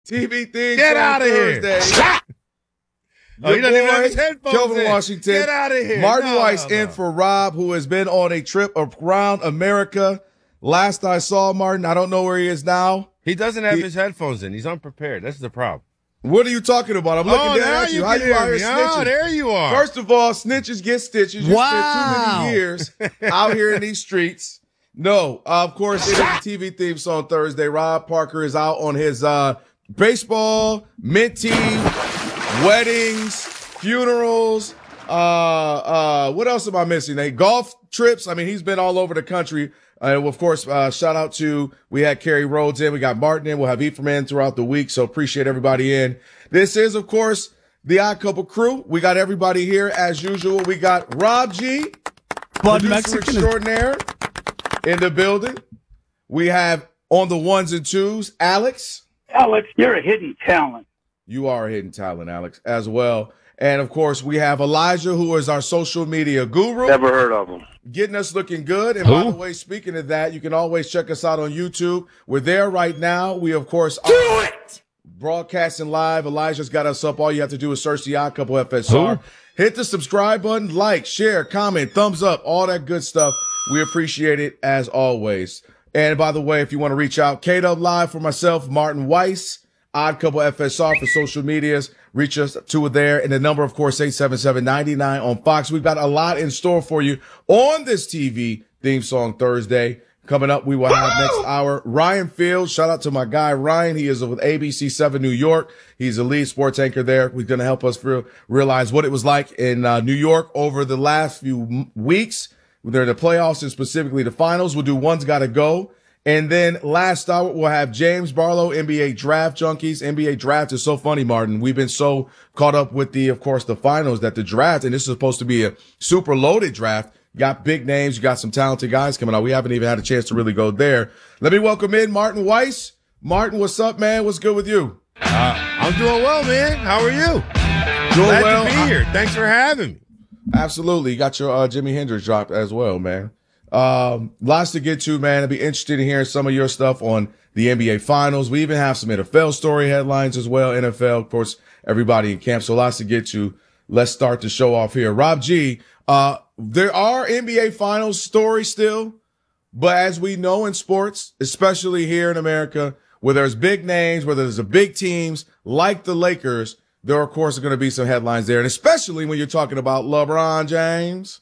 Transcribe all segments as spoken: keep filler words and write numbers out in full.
T V theme Get song out of here. Thursday. Oh, he doesn't even have his Boy, headphones Kelvin in. Washington. Get out of here. Martin No, Weiss no, in no. for Rob, who has been on a trip around America. Last I saw Martin, I don't know where he is now. He doesn't have He- his headphones in. He's unprepared. That's the problem. What are you talking about? I'm looking oh, down now at you. you How can you out hear here me. snitching? Oh, there you are. First of all, snitches get stitches. You Wow. spent too many years out here in these streets. No, uh, of course, it is a T V theme song Thursday. Rob Parker is out on his uh, baseball, minty, weddings, funerals. Uh, uh, what else am I missing? A golf trips. I mean, he's been all over the country. Uh, of course, uh, shout out to, we had Kerry Rhodes in, we got Martin in, we'll have Ephraim in throughout the week. So appreciate everybody in. This is, of course, the Odd Couple crew. We got everybody here as usual. We got Rob G, Bud producer Mexican. extraordinaire in the building. We have on the ones and twos, Alex. Alex, you're a hidden talent. You are a hidden talent, Alex, as well. And of course, we have Elijah, who is our social media guru. Never heard of him. Getting us looking good. And by the way, speaking of that, you can always check us out on YouTube. We're there right now. We, of course, are broadcasting live. Elijah's got us up. All you have to do is search the Odd Couple F S R. Hit the subscribe button, like, share, comment, thumbs up, all that good stuff. We appreciate it as always. And by the way, if you want to reach out, K-Dub Live for myself, Martin Weiss, Odd Couple F S R for social medias. Reach us to it there. And the number, of course, eight seven seven, nine nine on Fox. We've got a lot in store for you on this T V theme song Thursday. Coming up, we will have next hour Ryan Fields. Shout out to my guy, Ryan. He is with A B C seven New York. He's a lead sports anchor there. He's going to help us re- realize what it was like in uh, New York over the last few m- weeks. They're in the playoffs and specifically the finals. We'll do One's Gotta Go. And then last hour, we'll have James Barlow, N B A Draft Junkies. N B A Draft is so funny, Martin. We've been so caught up with the, of course, the finals that the draft, and this is supposed to be a super loaded draft. You got big names. You got some talented guys coming out. We haven't even had a chance to really go there. Let me welcome in Martin Weiss. Martin, what's up, man? What's good with you? Uh, I'm doing well, man. How are you? Doing Glad well. to be here. Thanks for having me. Absolutely. You got your uh, Jimi Hendrix drop as well, man. Um, lots to get to, man. I'd be interested in hearing some of your stuff on the N B A finals. We even have some N F L story headlines as well. N F L, of course, everybody in camp. So lots to get to. Let's start the show off here. Rob G, uh, there are N B A finals stories still, but as we know in sports, especially here in America, where there's big names, where there's a big teams like the Lakers, there, of course, are going to be some headlines there. And especially when you're talking about LeBron James.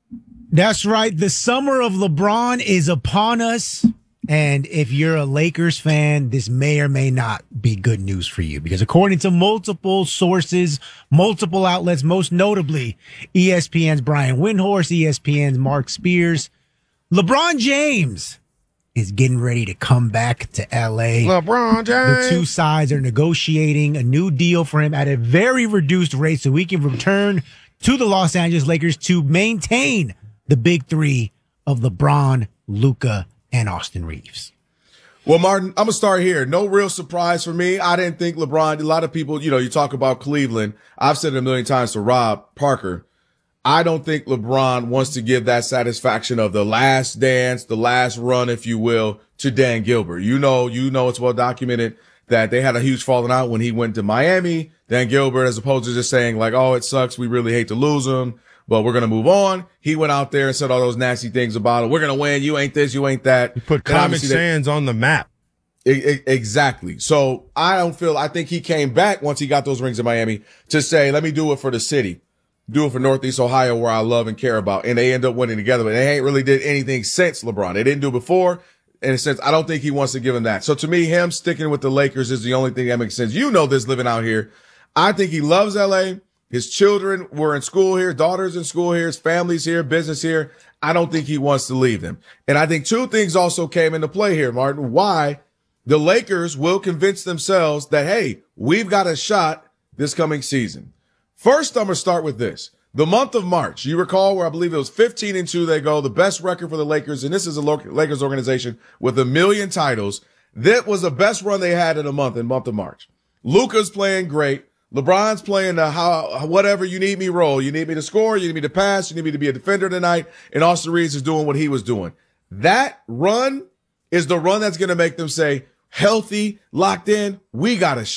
That's right. The summer of LeBron is upon us. And if you're a Lakers fan, this may or may not be good news for you, because according to multiple sources, multiple outlets, most notably E S P N's Brian Windhorst, E S P N's Mark Spears, LeBron James is getting ready to come back to L A. LeBron James. The two sides are negotiating a new deal for him at a very reduced rate so he can return to the Los Angeles Lakers to maintain the big three of LeBron, Luka, and Austin Reeves. Well, Martin, I'm going to start here. No real surprise for me. I didn't think LeBron, a lot of people, you know, you talk about Cleveland. I've said it a million times to Rob Parker. I don't think LeBron wants to give that satisfaction of the last dance, the last run, if you will, to Dan Gilbert. You know, you know, it's well documented that they had a huge falling out when he went to Miami. Dan Gilbert, as opposed to just saying like, oh, it sucks, we really hate to lose him, but we're going to move on. He went out there and said all those nasty things about it. We're going to win. You ain't this, you ain't that. You put And Comic obviously they- Sans on the map. E- e- Exactly. So I don't feel, I think he came back once he got those rings in Miami to say, let me do it for the city, do it for Northeast Ohio, where I love and care about. And they end up winning together, but they ain't really did anything since LeBron. They didn't do it before. In a sense, I don't think he wants to give him that. So to me, him sticking with the Lakers is the only thing that makes sense. You know this living out here. I think he loves L A. His children were in school here, daughters in school here, his family's here, business here. I don't think he wants to leave them. And I think two things also came into play here, Martin. Why the Lakers will convince themselves that, hey, we've got a shot this coming season. First, I'm going to start with this. The month of March, you recall where I believe it was fifteen and two they go, the best record for the Lakers. And this is a Lakers organization with a million titles. That was the best run they had in a month, in month of March. Luka's playing great. LeBron's playing the how, whatever you need me role. You need me to score. You need me to pass. You need me to be a defender tonight. And Austin Reeves is doing what he was doing. That run is the run that's going to make them say, healthy, locked in, we got a show.